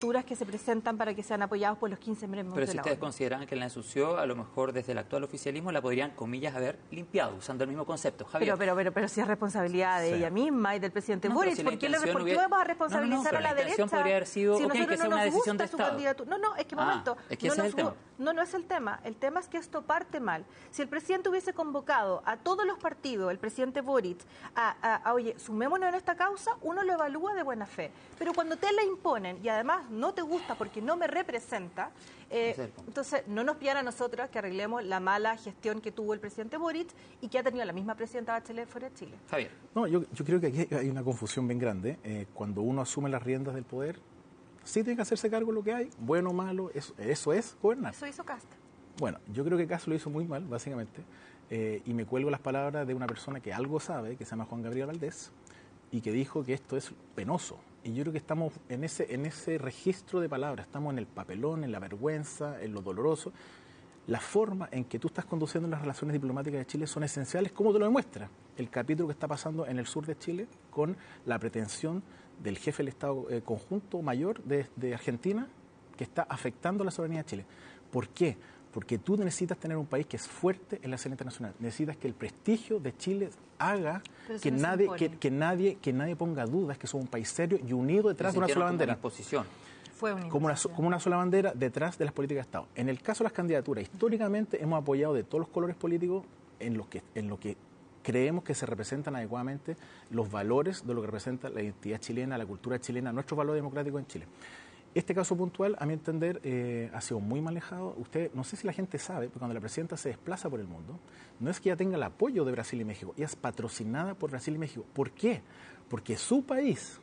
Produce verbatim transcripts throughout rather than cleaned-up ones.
que se presentan para que sean apoyados por los quince miembros Pero de si la ustedes ONU. consideran que la ensució, a lo mejor desde el actual oficialismo la podrían, comillas, haber limpiado, usando el mismo concepto. Javier. Pero, pero, pero, pero si es responsabilidad de Sí. ella misma y del presidente No, Boric, si la ¿por qué, le, intención ¿por qué hubiera- vamos a No, no, responsabilizar no, a la pero la derecha? intención podría haber sido, si ok, nosotros que sea no una nos decisión gusta de su Estado. candidatura. No, no, es que Ah, momento. es que no, ese nos es el gu- tema. no, no es el tema. El tema es que esto parte mal. Si el presidente hubiese convocado a todos los partidos, el presidente Boric, a, a, a oye, sumémonos en esta causa, uno lo evalúa de buena fe. Pero cuando te la imponen y además no te gusta porque no me representa, eh, Ese es el punto. entonces no nos pidan a nosotros que arreglemos la mala gestión que tuvo el presidente Boric y que ha tenido la misma presidenta Bachelet fuera de Chile. Javier. No, yo, yo creo que aquí hay una confusión bien grande. Eh, cuando uno asume las riendas del poder, sí tiene que hacerse cargo de lo que hay, bueno o malo, eso, eso es gobernar. Eso hizo Cast. Bueno, yo creo que Cast lo hizo muy mal, básicamente, eh, y me cuelgo las palabras de una persona que algo sabe, que se llama Juan Gabriel Valdés, y que dijo que esto es penoso. Y yo creo que estamos en ese, en ese registro de palabras, estamos en el papelón, en la vergüenza, en lo doloroso. La forma en que tú estás conduciendo las relaciones diplomáticas de Chile son esenciales, como te lo demuestra el capítulo que está pasando en el sur de Chile con la pretensión del jefe del Estado eh, conjunto mayor de, de Argentina, que está afectando la soberanía de Chile. ¿Por qué? Porque tú necesitas tener un país que es fuerte en la escena internacional. Necesitas que el prestigio de Chile haga que no nadie, que, que nadie, que nadie ponga dudas que somos un país serio y unido detrás de una sola bandera. Posición. Fue una Como una, como una sola bandera detrás de las políticas de Estado. En el caso de las candidaturas, históricamente hemos apoyado de todos los colores políticos en lo que, en lo que creemos que se representan adecuadamente los valores de lo que representa la identidad chilena, la cultura chilena, nuestros valores democráticos en Chile. Este caso puntual, a mi entender, eh, ha sido muy manejado. Usted, no sé si la gente sabe, pero cuando la presidenta se desplaza por el mundo, no es que ella tenga el apoyo de Brasil y México, ella es patrocinada por Brasil y México. ¿Por qué? Porque su país,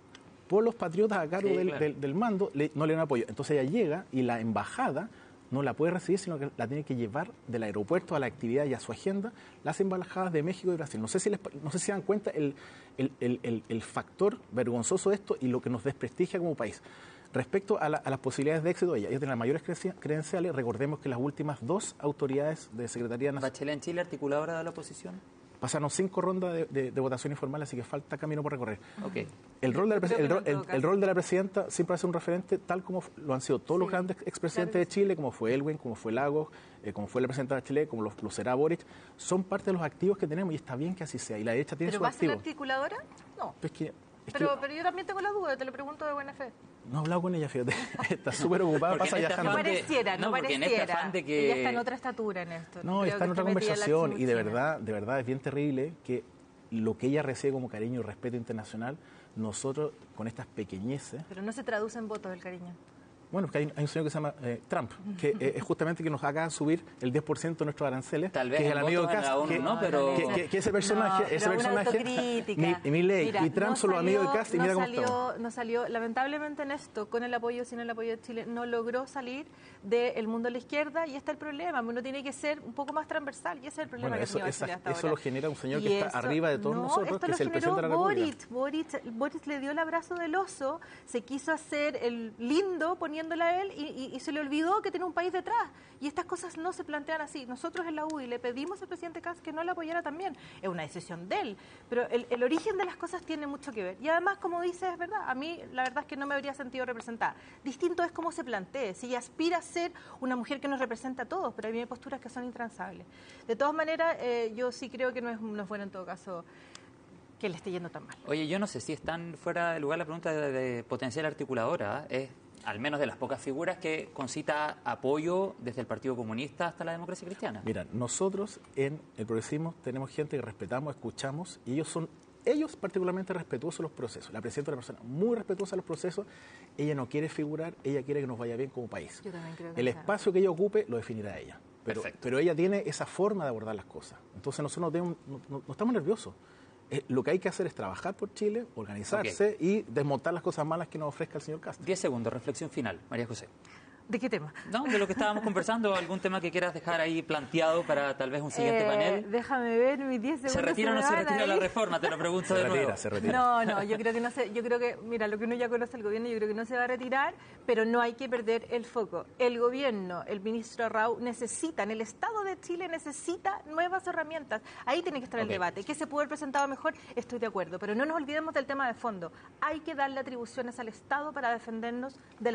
por los patriotas a cargo Sí, del, claro. del, del mando, le, no le dan apoyo. Entonces ella llega y la embajada no la puede recibir, sino que la tiene que llevar del aeropuerto a la actividad y a su agenda las embajadas de México y Brasil. No sé si les, no sé si se dan cuenta el, el, el, el, el factor vergonzoso de esto y lo que nos desprestigia como país. Respecto a, la, a las posibilidades de éxito, ella, ella tiene las mayores credenciales. Recordemos que las últimas dos autoridades de Secretaría Nacional... ¿Bachelet en Chile, articuladora de la oposición? Pasaron cinco rondas de, de, de votación informal, así que falta camino por recorrer. Ok. El rol, de la, Creo que el, no rol, en el, todo el rol de la presidenta siempre va a ser un referente, tal como lo han sido todos Sí, los grandes expresidentes claro de Chile, como fue Elwin, como fue Lagos, eh, como fue la presidenta de Chile, como lo, lo será Boric. Son parte de los activos que tenemos y está bien que así sea. Y la derecha tiene ¿Pero sus va a ser la activos. articuladora? No. Es que, es Pero, que pero yo también tengo la duda, te lo pregunto de buena fe. no he hablado con ella, fíjate. Está súper ocupada, Porque pasa en este viajando. No afán de- pareciera, no, no, porque en pareciera. este afán de que- Ella está en otra estatura en esto. No, creo está en que otra esté metida en la conversación y de chimuchina. verdad, de verdad es bien terrible que lo que ella recibe como cariño y respeto internacional, nosotros con estas pequeñeces, Pero no se traduce en votos el cariño. bueno, porque hay, hay un señor que se llama eh, Trump, que eh, es justamente que nos haga subir el diez por ciento de nuestros aranceles, Tal vez que es en el amigo de votos en la Cast, ONU, que, ¿no? Pero- que, que- que ese personaje, No, ese pero una personaje, autocrítica. mi, Milei Mira, y Trump no son los amigos de salió- Cast y no mira cómo salió, estamos. no salió, lamentablemente en esto, con el apoyo o sin el apoyo de Chile, no logró salir del mundo de la izquierda y está el problema. Uno tiene que ser un poco más transversal y ese es el problema Bueno, que eso, ha tenido esa- Chile hasta eso ahora. lo genera un señor Y que está esto- arriba de todos no, nosotros, esto que lo es el generó presidente de la República. Boric. Boric. Boric le dio el abrazo del oso, se quiso hacer el lindo poniéndola a él y, y- y se le olvidó que tiene un país detrás. Y estas cosas no se plantean así. Nosotros en la U D I le pedimos al presidente Kast que no la apoyara también. Es una decisión de él. Pero el, el origen de las cosas tiene mucho que ver. Y además, como dices, es verdad, a mí la verdad es que no me habría sentido representada. Distinto es cómo se plantee. Si ella aspira a ser una mujer que nos representa a todos, pero hay posturas que son intransables. De todas maneras, eh, yo sí creo que no es, no es bueno en todo caso que le esté yendo tan mal. Oye, yo no sé si es tan fuera de lugar la pregunta de, de potencial articuladora. Es al menos de las pocas figuras que concita apoyo desde el Partido Comunista hasta la democracia cristiana. Mira, nosotros en el progresismo tenemos gente que respetamos, escuchamos, y ellos son, ellos particularmente respetuosos de los procesos. La presidenta es una persona muy respetuosa de los procesos, ella no quiere figurar, ella quiere que nos vaya bien como país. Yo también creo que El sea. espacio que ella ocupe lo definirá ella. Pero, Perfecto. pero ella tiene esa forma de abordar las cosas. Entonces nosotros no, tenemos, no, no- no estamos nerviosos. Eh, lo que hay que hacer es trabajar por Chile, organizarse y desmontar las cosas malas que nos ofrezca el señor Castro. Diez segundos, reflexión final. María José. ¿De qué tema? No, de lo que estábamos conversando, algún tema que quieras dejar ahí planteado para tal vez un siguiente Eh, panel. Déjame ver mis diez segundos. ¿Se retira o no me se van retira ahí. la reforma? Te lo pregunto Se de retira, nuevo. se retira. No, no, yo creo que no se, yo creo que, mira, lo que uno ya conoce el gobierno, yo creo que no se va a retirar, pero no hay que perder el foco. El gobierno, el ministro Rau, necesitan, el Estado de Chile necesita nuevas herramientas. Ahí tiene que estar el Ok. debate. ¿Qué se pudo haber presentado mejor? Estoy de acuerdo, pero no nos olvidemos del tema de fondo. Hay que darle atribuciones al Estado para defendernos de la